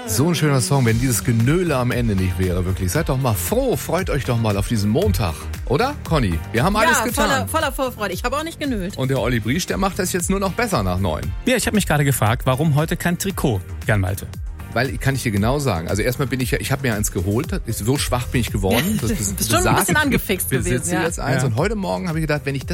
So ein schöner Song, wenn dieses Genöle am Ende nicht wäre, wirklich. Seid doch mal froh, freut euch doch mal auf diesen Montag. Oder, Conny? Wir haben alles getan. Voller Vorfreude. Ich habe auch nicht genölt. Und der Olli Briesch, der macht das jetzt nur noch besser nach 9. Ja, ich habe mich gerade gefragt, warum heute kein Trikot, Jan Malte? Weil, kann ich dir genau sagen, also erstmal ich habe mir eins geholt, so schwach bin ich geworden. Bist schon ein bisschen angefixt gewesen. Besitze jetzt eins und heute Morgen habe ich gedacht, wenn ich das